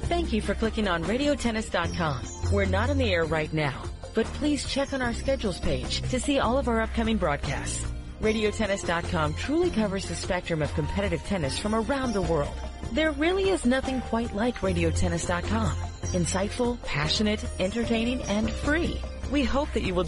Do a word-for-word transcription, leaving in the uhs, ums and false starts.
Thank you for clicking on radio tennis dot com. We're not on the air right now, but please check on our schedules page to see all of our upcoming broadcasts. radio tennis dot com truly covers the spectrum of competitive tennis from around the world. There really is nothing quite like radio tennis dot com. Insightful, passionate, entertaining, and free. We hope that you will